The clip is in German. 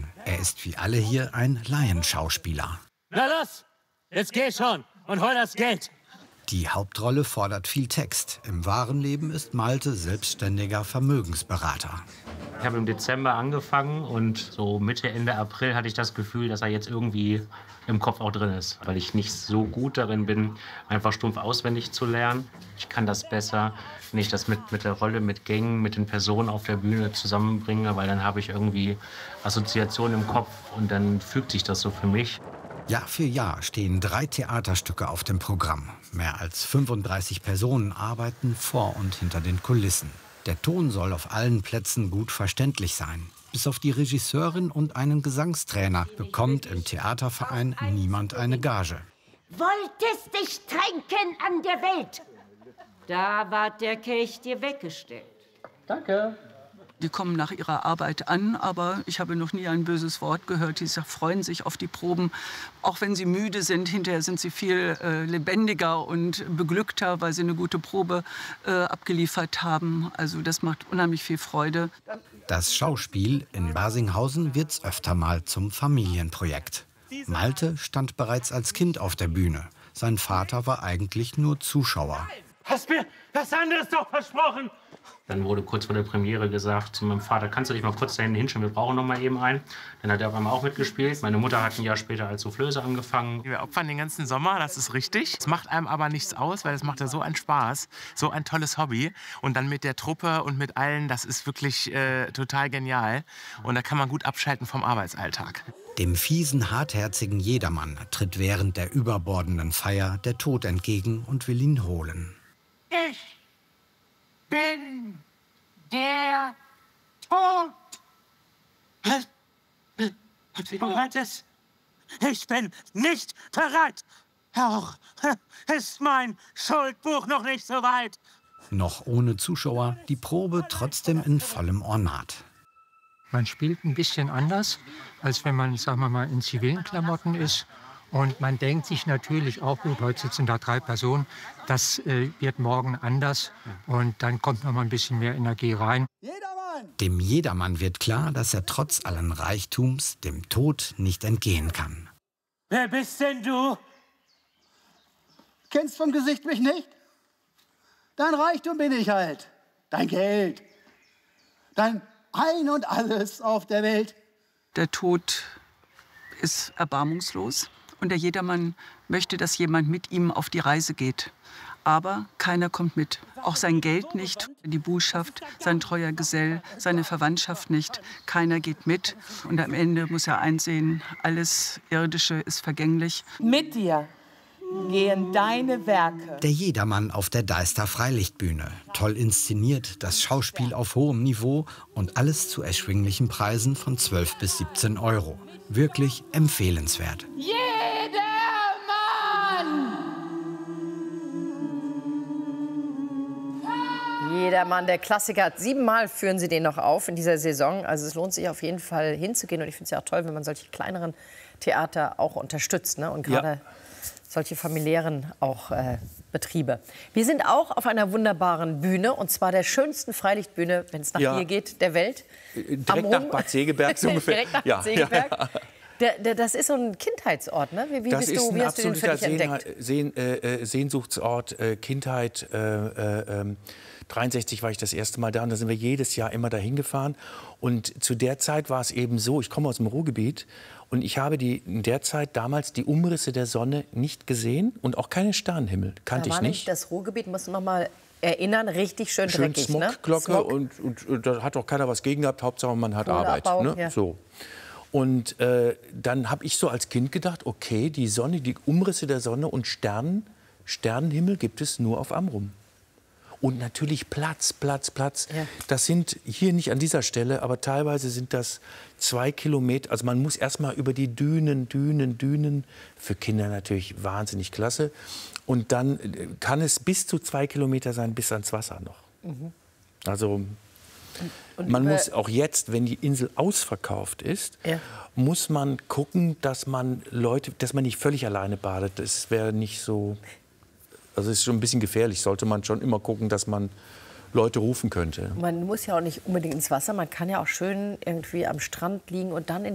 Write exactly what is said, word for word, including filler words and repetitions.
Schauspielern. Er ist wie alle hier ein Laienschauspieler. Na los, jetzt geh schon und hol das Geld. Die Hauptrolle fordert viel Text. Im wahren Leben ist Malte selbstständiger Vermögensberater. Ich habe im Dezember angefangen und so Mitte, Ende April hatte ich das Gefühl, dass er jetzt irgendwie im Kopf auch drin ist. Weil ich nicht so gut darin bin, einfach stumpf auswendig zu lernen. Ich kann das besser, wenn ich das mit, mit der Rolle, mit Gängen, mit den Personen auf der Bühne zusammenbringe, weil dann habe ich irgendwie Assoziationen im Kopf und dann fügt sich das so für mich. Jahr für Jahr stehen drei Theaterstücke auf dem Programm. Mehr als fünfunddreißig Personen arbeiten vor und hinter den Kulissen. Der Ton soll auf allen Plätzen gut verständlich sein. Bis auf die Regisseurin und einen Gesangstrainer bekommt im Theaterverein niemand eine Gage. Wolltest dich tränken an der Welt. Da ward der Kelch dir weggestellt. Danke. Die kommen nach ihrer Arbeit an, aber ich habe noch nie ein böses Wort gehört. Die freuen sich auf die Proben. Auch wenn sie müde sind, hinterher sind sie viel äh, lebendiger und beglückter, weil sie eine gute Probe äh, abgeliefert haben. Also das macht unheimlich viel Freude. Das Schauspiel in Barsinghausen wird's öfter mal zum Familienprojekt. Malte stand bereits als Kind auf der Bühne. Sein Vater war eigentlich nur Zuschauer. Hast mir was anderes doch versprochen. Dann wurde kurz vor der Premiere gesagt zu meinem Vater, kannst du dich mal kurz da hinten hinschauen, wir brauchen noch mal eben einen. Dann hat er auf einmal auch mitgespielt. Meine Mutter hat ein Jahr später als Soufflöse angefangen. Wir opfern den ganzen Sommer, das ist richtig. Es macht einem aber nichts aus, weil es macht ja so einen Spaß, so ein tolles Hobby. Und dann mit der Truppe und mit allen, das ist wirklich äh, total genial. Und da kann man gut abschalten vom Arbeitsalltag. Dem fiesen, hartherzigen Jedermann tritt während der überbordenden Feier der Tod entgegen und will ihn holen. Ich bin der Tod. Und wie du hörtest, ich bin nicht bereit. Auch ist mein Schuldbuch noch nicht so weit. Noch ohne Zuschauer, die Probe trotzdem in vollem Ornat. Man spielt ein bisschen anders, als wenn man, sagen wir mal, in zivilen Klamotten ist. Und man denkt sich natürlich auch, gut, heute sitzen da drei Personen, das äh, wird morgen anders. Und dann kommt noch mal ein bisschen mehr Energie rein. Dem Jedermann wird klar, dass er trotz allen Reichtums dem Tod nicht entgehen kann. Wer bist denn du? Kennst vom Gesicht mich nicht? Dein Reichtum bin ich halt. Dein Geld. Dein Ein und Alles auf der Welt. Der Tod ist erbarmungslos. Und der Jedermann möchte, dass jemand mit ihm auf die Reise geht. Aber keiner kommt mit. Auch sein Geld nicht, die Buhlschaft, sein treuer Gesell, seine Verwandtschaft nicht. Keiner geht mit. Und am Ende muss er einsehen, alles Irdische ist vergänglich. Mit dir gehen deine Werke. Der Jedermann auf der Deister Freilichtbühne. Toll inszeniert, das Schauspiel auf hohem Niveau und alles zu erschwinglichen Preisen von zwölf bis siebzehn Euro. Wirklich empfehlenswert. Jedermann! Jedermann, der Klassiker. Siebenmal führen Sie den noch auf in dieser Saison. Also es lohnt sich auf jeden Fall hinzugehen. Und ich finde es ja auch toll, wenn man solche kleineren Theater auch unterstützt. Ne? Und gerade ja. solche familiären auch äh, Betriebe. Wir sind auch auf einer wunderbaren Bühne. Und zwar der schönsten Freilichtbühne, wenn es nach ja. hier geht, der Welt. Direkt nach Bad Segeberg so ungefähr. Direkt nach ja. Bad Segeberg. Ja. Der, der, das ist so ein Kindheitsort, ne? Wie, wie, das bist ist du, wie ein hast du den für dich entdeckt? Sehn, äh, Sehnsuchtsort, äh, Kindheit. Äh, äh, dreiundsechzig war ich das erste Mal da und da sind wir jedes Jahr immer dahin gefahren. Und zu der Zeit war es eben so, ich komme aus dem Ruhrgebiet und ich habe die, in der Zeit damals die Umrisse der Sonne nicht gesehen und auch keinen Sternenhimmel, kannte da war ich nicht. Das Ruhrgebiet, musst du noch mal erinnern, richtig schön, schön dreckig. Smogglocke, ne? Smog. und, und, und da hat auch keiner was gegen gehabt, Hauptsache man hat Arbeit. Ne? Ja. So. Und äh, dann habe ich so als Kind gedacht, okay, die Sonne, die Umrisse der Sonne und Sternen, Sternenhimmel gibt es nur auf Amrum. Und natürlich Platz, Platz, Platz. Ja. Das sind hier nicht an dieser Stelle, aber teilweise sind das zwei Kilometer. Also man muss erst mal über die Dünen, Dünen, Dünen. Für Kinder natürlich wahnsinnig klasse. Und dann kann es bis zu zwei Kilometer sein, bis ans Wasser noch. Mhm. Also und man muss auch jetzt, wenn die Insel ausverkauft ist, ja. muss man gucken, dass man Leute, dass man nicht völlig alleine badet. Das wäre nicht so. Also es ist schon ein bisschen gefährlich. Sollte man schon immer gucken, dass man Leute rufen könnte. Man muss ja auch nicht unbedingt ins Wasser. Man kann ja auch schön irgendwie am Strand liegen und dann in